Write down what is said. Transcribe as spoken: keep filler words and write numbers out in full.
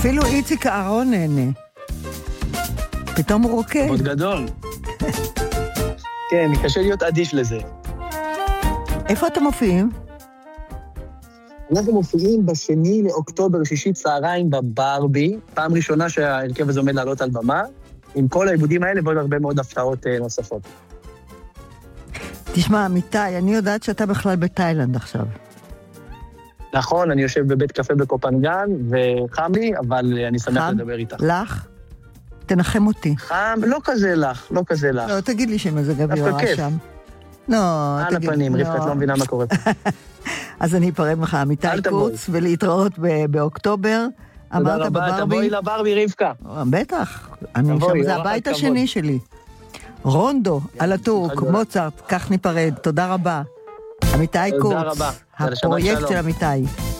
אפילו איציק אהרון נהנה. פתאום הוא רוקד. מאוד גדול. כן, קשה להיות עדיף לזה. איפה אתם מופיעים? אנחנו מופיעים בשני לאוקטובר, שישי צהריים בברבי, פעם ראשונה שהרכב הזה עומד לעלות על במה, עם כל העיבודים האלה ועוד הרבה מאוד הפתעות נוספות. תשמע, אמיתי, אני יודעת שאתה בכלל בתאילנד עכשיו. נכון, אני יושב בבית קפה בקופנגן, וחם לי, אבל אני שמח חם? לדבר איתך. לך? תנחם אותי. חם, לא כזה לך, לא כזה לך. לא, תגיד לי שמזג אוויר רע שם. לא, על תגיד. הפנים, לא. רבקה, את לא מבינה מה קורה. אז אני אפרד לך, אמיתי קוץ, ולהתראות באוקטובר. תודה רבה, תבואי לברבי, רבקה. בטח, אני שם, זה הבית השני שלי. רונדו, על הטורק, מוצרט, כך ניפרד, תודה רבה. אמיתי קוץ, הפרויקט של אמיתי.